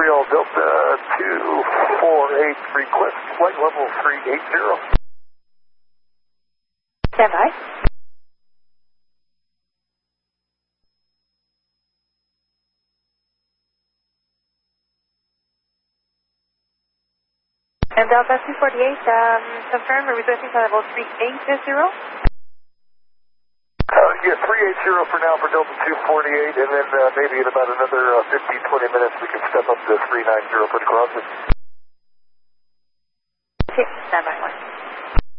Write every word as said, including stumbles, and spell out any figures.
Montreal Delta two four eight, request flight level three eight zero. Stand by. And Delta two forty-eight, um, confirm we're requesting flight level three eight zero. Uh, yeah, three eight zero for now for Delta two forty-eight, and then uh, maybe in about another uh, fifteen, twenty minutes we can step up to three nine zero for the crossing. Okay, stand by one.